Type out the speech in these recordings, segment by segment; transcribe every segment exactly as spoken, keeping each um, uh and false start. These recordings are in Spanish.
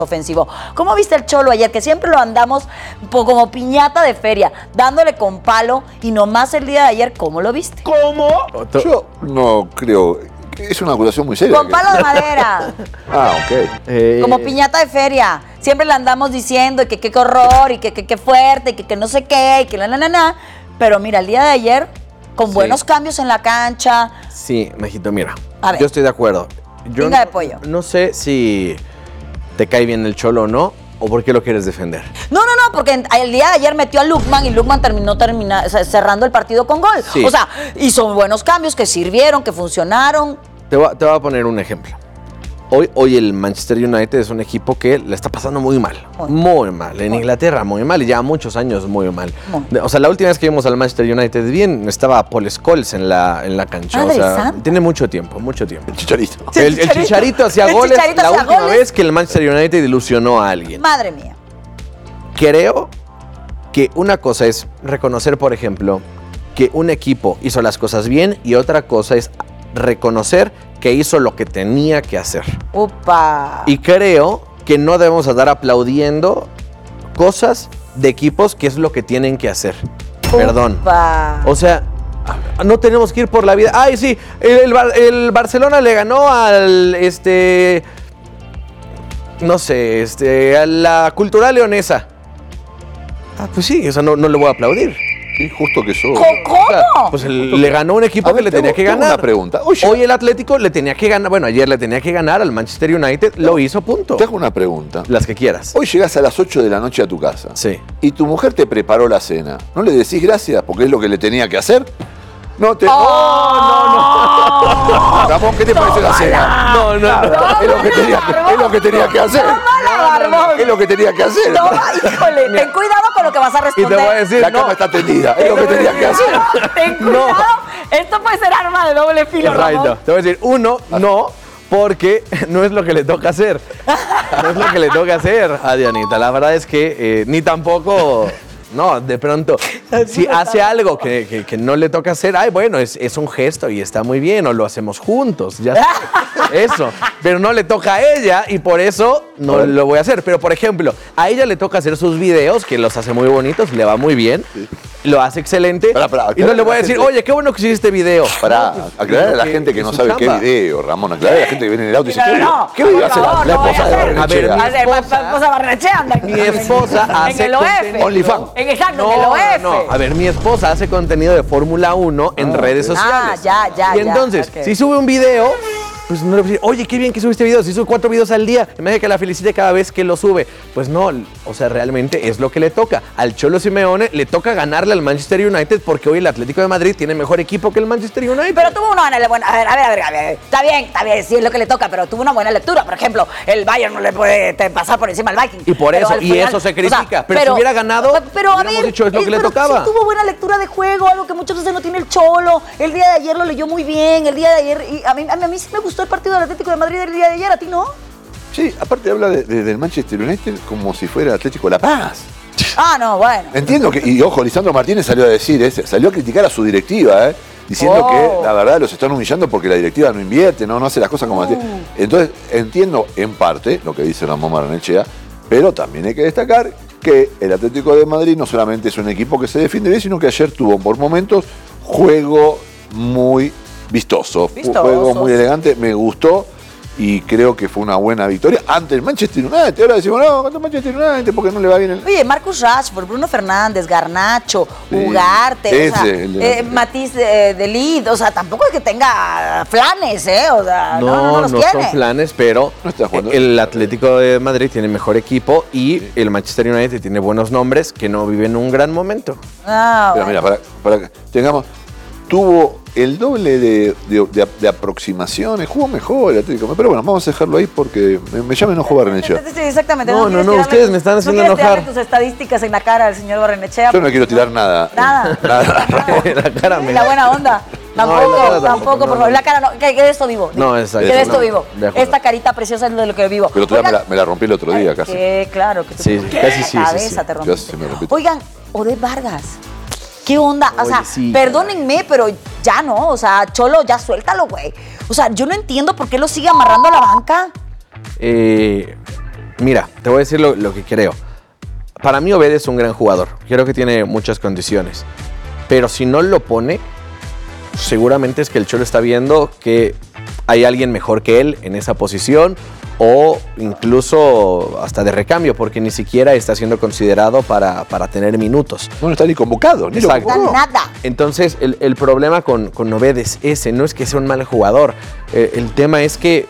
ofensivo. ¿Cómo viste el Cholo ayer? Que siempre lo andamos como piñata de feria, dándole con palo, y nomás el día de ayer, ¿cómo lo viste? ¿Cómo? Yo no creo. Es una acusación muy seria. Con que... palo de madera. Ah, ok. Eh, Como piñata de feria. Siempre le andamos diciendo que qué horror, y que qué fuerte, y que, que no sé qué, y que la, la, la, la. Pero mira, el día de ayer, con Sí. buenos cambios en la cancha. Sí, Majito, mira. A ver. Yo estoy de acuerdo. Yo Pinga no, de pollo. No sé si te cae bien el Cholo o no, o por qué lo quieres defender. No, no, no, porque el día de ayer metió a Lukman y Lukman terminó termina, cerrando el partido con gol. Sí. O sea, hizo buenos cambios que sirvieron, que funcionaron. Te voy, a- te voy a poner un ejemplo. Hoy, hoy el Manchester United es un equipo que le está pasando muy mal. Muy. Muy mal. En Muy. Inglaterra, muy mal. Y ya muchos años muy mal. Muy. De- O sea, la última vez que vimos al Manchester United bien, estaba Paul Scholes en la, en la cancha. Madre o sea, santa. tiene mucho tiempo, mucho tiempo. El chicharito. Sí, El, el Chicharito. Chicharito hacía El goles Chicharito la hacía última goles. vez que el Manchester United ilusionó a alguien. Madre mía. Creo que una cosa es reconocer, por ejemplo, que un equipo hizo las cosas bien, y otra cosa es reconocer que hizo lo que tenía que hacer. Upa. Y creo que no debemos estar aplaudiendo cosas de equipos que es lo que tienen que hacer. Perdón. Upa. O sea, no tenemos que ir por la vida. Ay, sí, el, el Bar- el Barcelona le ganó al, este, no sé, este, a la Cultural Leonesa. Ah, pues sí, o sea, no, no le voy a aplaudir. Sí, justo que sos. ¿Cómo? O sea, pues el- le ganó un equipo A ver, que le tengo- tenía que tengo ganar. una pregunta. Oye, Hoy el Atlético le tenía que ganar, bueno, ayer le tenía que ganar al Manchester United, lo hizo, punto. Te hago una pregunta. Las que quieras. Hoy llegás a las ocho de la noche a tu casa. Sí. Y tu mujer te preparó la cena. ¿No le decís gracias porque es lo que le tenía que hacer? No te. ¡Oh! Ramón, ¿qué te parece la cena? No, no, no. Es lo que tenía, es lo que tenía que hacer. Tómala, Barbón. Es lo que tenía que hacer. Toma, híjole, ten cuidado con lo que vas a Y te responder. voy a decir, La cama no. está tendida. Es lo que tenía que hacer. Ten cuidado. Esto puede ser arma de doble filo, Exacto. Ramón. Te voy a decir, uno, no, porque no es lo que le toca hacer. No es lo que le toca hacer a Dianita. La verdad es que eh, ni tampoco. No, de pronto, si hace algo que, que- que no le toca hacer, ay, bueno, es, es un gesto y está muy bien, o lo hacemos juntos, ya está. Eso. Pero no le toca a ella, y por eso no lo voy a hacer. Pero, por ejemplo, a ella le toca hacer sus videos, que los hace muy bonitos, le va muy bien, lo hace excelente. Pará, pará, y no le voy a la decir, gente- oye, qué bueno que hiciste este video. Para No, pues, aclarar a la que- gente que es no su sabe qué chamba. video, Ramón. Aclarar a la gente que viene en el auto y dice, No, ¿qué no, video? no. ¿Qué video Por hace la, favor, la no voy esposa a de hacer. Barrenechea? A ver, A ver, esposa- la esposa Barrenechea anda aquí. Mi esposa hace En el O F. contenido- OnlyFans. En exacto, No, en el O F. no, no. A ver, mi esposa hace contenido de Fórmula uno en redes Ah, sociales. ya, ya, Y ya, entonces, ok. si sube un video, pues no le voy a decir, oye, qué bien que subiste video. Si sube cuatro videos al día, me que la felicite cada vez que lo sube. Pues no, o sea, realmente es lo que le toca. Al Cholo Simeone le toca ganarle al Manchester United, porque hoy el Atlético de Madrid tiene mejor equipo que el Manchester United. Pero tuvo una buena, buena- a ver, a ver, a ver, a ver, está bien, está bien, sí es lo que le toca, pero tuvo una buena lectura. Por ejemplo, el Bayern no le puede te- pasar por encima al Viking. Y por Pero eso, al y eso se critica. Pero si hubiera ganado, pero a hubiéramos ver, dicho, es lo que le pero tocaba. sí tuvo buena lectura de juego, algo que muchas veces no tiene el Cholo. El día de ayer lo leyó muy bien, el día de ayer, y a mí, a mí, a mí sí me gustó el partido del Atlético de Madrid el día de ayer, ¿a ti no? Sí, aparte habla de- de- del Manchester United como si fuera Atlético La Paz. Ah, no, bueno. Entiendo que, y ojo, Lisandro Martínez salió a decir, ese, salió a criticar a su directiva, ¿eh? Diciendo Oh. que la verdad los están humillando porque la directiva no invierte, no, no hace las cosas como así. Entonces, entiendo en parte lo que dice Ramón Barrenechea, pero también hay que destacar que el Atlético de Madrid no solamente es un equipo que se defiende bien, sino que ayer tuvo por momentos juego muy vistoso, Vistoso. juego muy elegante, me gustó. Y creo que fue una buena victoria ante el Manchester United. Ahora decimos, no, contra el Manchester United porque no le va bien el... Oye, Marcus Rashford, Bruno Fernández, Garnacho, Sí, Ugarte, o ese, sea, el de- eh, Matiz de, de Lid, o sea, tampoco es que tenga flanes, ¿eh? O sea, no, no, no los son tiene. planes, pero No está jugando. el Atlético de Madrid tiene mejor equipo, y el Manchester United tiene buenos nombres que no viven un gran momento. Ah, Pero bueno. mira, para, para que tengamos, tuvo el doble de, de- de- de aproximaciones, jugó mejor el Atlético. Pero bueno, vamos a dejarlo ahí porque me, me llama enojo Barrenechea. Sí, exactamente. No, no, quieres no, tirarle ustedes tus- me están haciendo no quieres enojar. tirarle tus estadísticas en la cara al señor Barrenechea. Yo no quiero tirar nada. Nada. Nada. La cara me- La buena onda. Tampoco, la cara tampoco, tampoco, por no, favor. no. La cara no. Que, que de esto vivo. No, exacto. Que de Eso esto no. vivo. De acuerdo. Esta carita preciosa es de lo que vivo. Pero otro día me Oigan, la, me la rompí el otro día casi. Que claro, que te Sí, ¿Qué? casi sí, La sí, cabeza sí. te rompiste. Casi se me rompió. Oigan, Oded Vargas. ¿Qué onda? O Oye, sea, sí, perdónenme, pero ya no. O sea, Cholo, ya suéltalo, güey. O sea, yo no entiendo por qué lo sigue amarrando a la banca. Eh, Mira, te voy a decir lo, lo que creo. Para mí Obed es un gran jugador. Creo que tiene muchas condiciones. Pero si no lo pone, seguramente es que el Cholo está viendo que hay alguien mejor que él en esa posición o incluso hasta de recambio, porque ni siquiera está siendo considerado para, para tener minutos. No, no está ni convocado, ni Exacto. lo convocó. Nada. Entonces, el, el problema con, con Obed es ese, no es que sea un mal jugador. Eh, el tema es que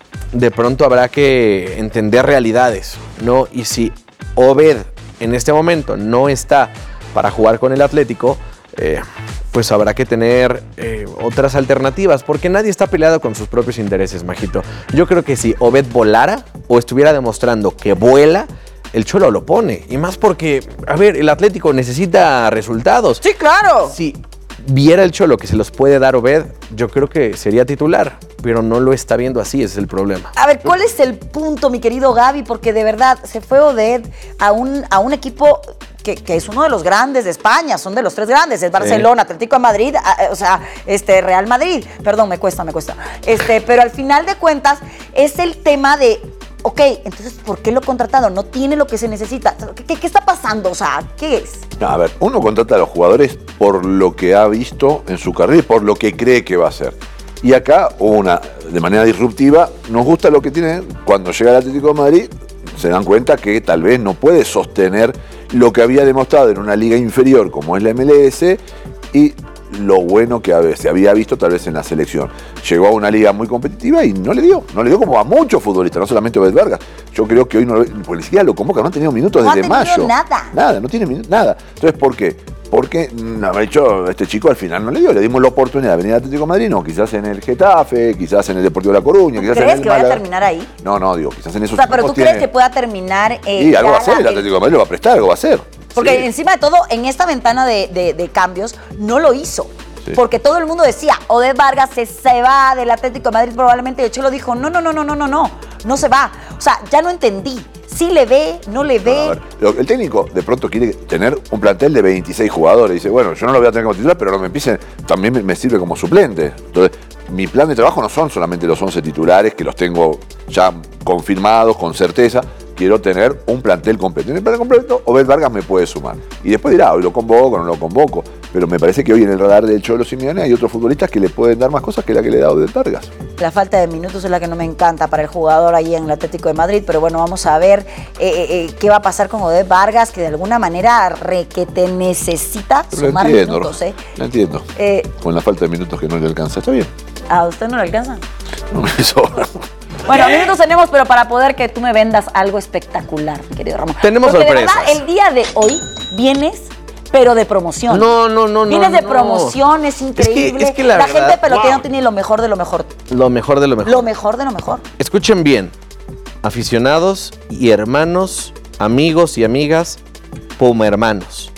de pronto habrá que entender realidades, ¿no? Y si Obed en este momento no está para jugar con el Atlético, eh, pues habrá que tener eh, otras alternativas, porque nadie está peleado con sus propios intereses, Majito. Yo creo que si Obed volara o estuviera demostrando que vuela, el Cholo lo pone. Y más porque, a ver, el Atlético necesita resultados. Sí, claro. Si viera el Cholo que se los puede dar Obed, yo creo que sería titular, pero no lo está viendo así, ese es el problema. A ver, ¿cuál es el punto, mi querido Gaby? Porque de verdad, se fue Obed a un, a un equipo que, que es uno de los grandes de España, son de los tres grandes, es Barcelona, sí. Atlético de Madrid, a, o sea, este, Real Madrid. Perdón, me cuesta, me cuesta. Este, pero al final de cuentas, es el tema de, ok, entonces, ¿por qué lo contratado? No tiene lo que se necesita. ¿Qué, qué, qué está pasando? O sea, ¿qué es? A ver, uno contrata a los jugadores por lo que ha visto en su carrera y por lo que cree que va a hacer. Y acá, una, de manera disruptiva, nos gusta lo que tiene. Cuando llega el Atlético de Madrid, se dan cuenta que tal vez no puede sostener lo que había demostrado en una liga inferior como es la M L S y lo bueno que se había visto tal vez en la selección. Llegó a una liga muy competitiva y no le dio, no le dio como a muchos futbolistas, no solamente a Obed Vargas. Yo creo que hoy no, porque ni siquiera lo convoca, no ha tenido minutos no desde ha tenido mayo. nada. Nada, no tiene minutos, nada. Entonces, ¿por qué? Porque, no, de hecho, este chico al final no le dio, le dimos la oportunidad de venir al Atlético de Madrid, no, quizás en el Getafe, quizás en el Deportivo de La Coruña, quizás en el ¿Crees que vaya a Málaga. terminar ahí? No, no, digo, quizás en esos O sea, pero tú tiene... crees que pueda terminar... Eh, y algo va a ya hacer, el la- Atlético de Madrid lo va a prestar, algo va a hacer. Porque Sí. encima de todo, en esta ventana de, de- de cambios, no lo hizo. Sí. Porque todo el mundo decía, Obed Vargas se, se va del Atlético de Madrid probablemente. Y el Cholo dijo, no, no, no, no, no, no, no, no se va. O sea, ya no entendí. Sí le ve, no le ve. Bueno, a ver, lo- el técnico de pronto quiere tener un plantel de veintiséis jugadores. Dice, bueno, yo no lo voy a tener como titular, pero no me empiecen, también me, me sirve como suplente. Entonces, mi plan de trabajo no son solamente los once titulares, que los tengo ya confirmados, con certeza. Quiero tener un plantel completo. En el plantel completo, Obed Vargas me puede sumar. Y después dirá, hoy lo convoco, no lo convoco. Pero me parece que hoy en el radar del Cholo Simeone hay otros futbolistas que le pueden dar más cosas que la que le da Obed Vargas. La falta de minutos es la que no me encanta para el jugador ahí en el Atlético de Madrid, pero bueno, vamos a ver eh, eh, eh, qué va a pasar con Obed Vargas, que de alguna manera re que te necesita Pero lo sumar entiendo, minutos, ¿eh? Lo entiendo. Eh, Con la falta de minutos que no le alcanza. Está bien. ¿A usted no le alcanza? No me sobra. Bueno, minutos tenemos, pero para poder que tú me vendas algo espectacular, mi querido Ramón. Tenemos Porque sorpresas. de verdad, el día de hoy vienes, pero de promoción. No, no, no, no. Vienes de no. promoción, es increíble. es que la gente verdad, pelotera wow. tiene lo mejor de lo mejor. Lo mejor de lo mejor. Lo mejor de lo mejor. Escuchen bien, aficionados y hermanos, amigos y amigas, Puma hermanos.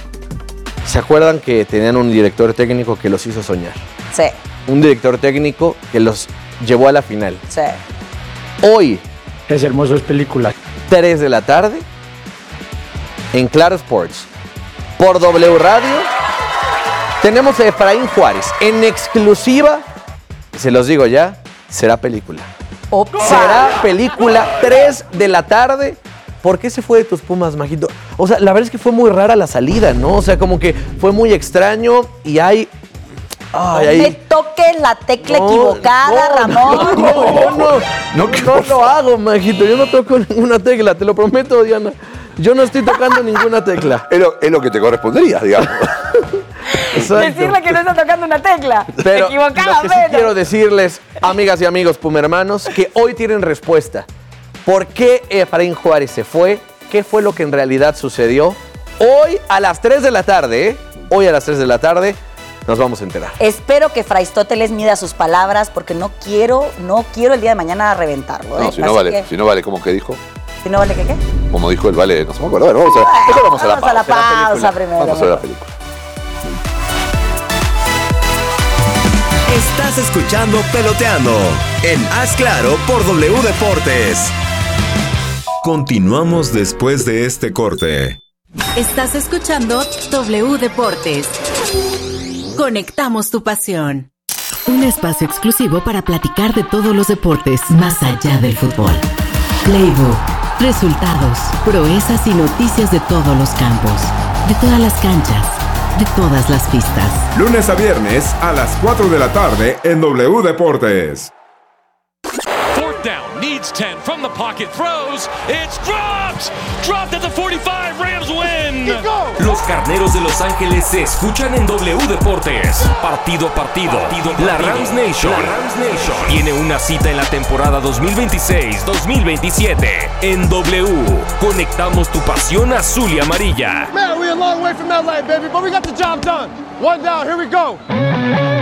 ¿Se acuerdan que tenían un director técnico que los hizo soñar? Sí, Un director técnico que los llevó a la final. sí. Hoy, Es hermoso, es película. tres de la tarde, en Claro Sports, por W Radio, tenemos a Efraín Juárez en exclusiva. Se los digo ya, será película. Opa. Será película, tres de la tarde. ¿Por qué se fue de tus Pumas, Majito? O sea, la verdad es que fue muy rara la salida, ¿no? O sea, como que fue muy extraño y hay... Ay, No hay- me toques la tecla No, equivocada, no, Ramón. No, no, no, no, no lo hago, Majito. Yo no toco ninguna tecla, te lo prometo, Diana. Yo no estoy tocando ninguna tecla. Es lo, es lo que te correspondería, digamos. Exacto. Decirle que no está tocando una tecla. Pero lo que sí Equivocadamente. quiero decirles, amigas y amigos pumermanos, que hoy tienen respuesta. ¿Por qué Efraín Juárez se fue? ¿Qué fue lo que en realidad sucedió? Hoy a las tres de la tarde, ¿eh? Hoy a las tres de la tarde nos vamos a enterar. Espero que Fraistóteles mida sus palabras porque no quiero, no quiero el día de mañana reventarlo. ¿eh? No, si no Así vale, que- si no vale, ¿cómo que dijo? si no vale, ¿qué qué? Como dijo el vale, no se me acuerdo. Bueno, vamos a, mejor vamos a la Vamos a la pausa. pausa película. primero. Vamos a ver la película. Estás escuchando Peloteando en Haz Claro por W Deportes. Continuamos después de este corte. Estás escuchando W Deportes. Conectamos tu pasión. Un espacio exclusivo para platicar de todos los deportes más allá del fútbol. Playbook, Resultados, proezas y noticias de todos los campos, de todas las canchas, de todas las pistas. Lunes a viernes a las cuatro de la tarde en W Deportes. Fourth down, needs ten from the pocket, throws, it's dropped! Dropped at the forty-five, Rams win! Los Carneros de Los Ángeles se escuchan en W Deportes. Partido a partido, partido, partido. La Rams Nation, la Rams Nation tiene una cita en la temporada dos mil veintiséis dos mil veintisiete. En W, conectamos tu pasión azul y amarilla. Man, we're a long way from L A, baby, but we got the job done. One down, here we go.